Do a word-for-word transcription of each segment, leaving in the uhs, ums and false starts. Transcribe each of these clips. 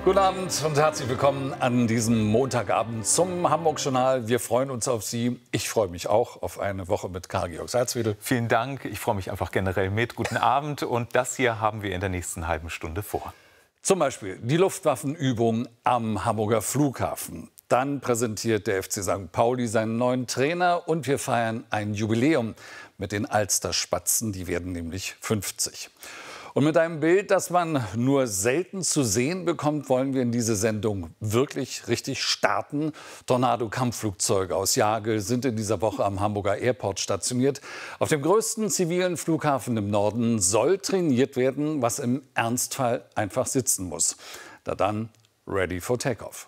Guten Abend und herzlich willkommen an diesem Montagabend zum Hamburg-Journal. Wir freuen uns auf Sie. Ich freue mich auch auf eine Woche mit Karl-Georg Salzwedel. Vielen Dank. Ich freue mich einfach generell mit. Guten Abend. Und das hier haben wir in der nächsten halben Stunde vor. Zum Beispiel die Luftwaffenübung am Hamburger Flughafen. Dann präsentiert der F C Sankt Pauli seinen neuen Trainer und wir feiern ein Jubiläum mit den Alster-Spatzen. Die werden nämlich fünfzig. Und mit einem Bild, das man nur selten zu sehen bekommt, wollen wir in diese Sendung wirklich richtig starten. Tornado-Kampfflugzeuge aus Jagel sind in dieser Woche am Hamburger Airport stationiert. Auf dem größten zivilen Flughafen im Norden soll trainiert werden, was im Ernstfall einfach sitzen muss. Da dann ready for takeoff.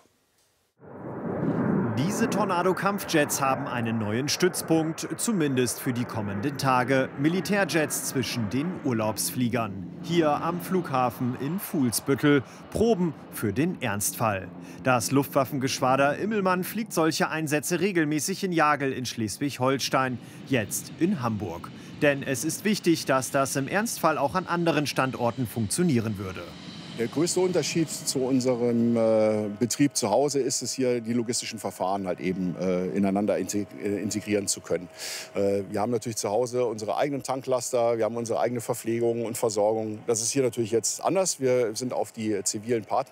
Diese Tornado-Kampfjets haben einen neuen Stützpunkt, zumindest für die kommenden Tage. Militärjets zwischen den Urlaubsfliegern. Hier am Flughafen in Fuhlsbüttel. Proben für den Ernstfall. Das Luftwaffengeschwader Immelmann fliegt solche Einsätze regelmäßig in Jagel in Schleswig-Holstein, jetzt in Hamburg. Denn es ist wichtig, dass das im Ernstfall auch an anderen Standorten funktionieren würde. Der größte Unterschied zu unserem äh, Betrieb zu Hause ist es hier, die logistischen Verfahren halt eben äh, ineinander integrieren zu können. Äh, wir haben natürlich zu Hause unsere eigenen Tanklaster, wir haben unsere eigene Verpflegung und Versorgung. Das ist hier natürlich jetzt anders. Wir sind auf die zivilen Partner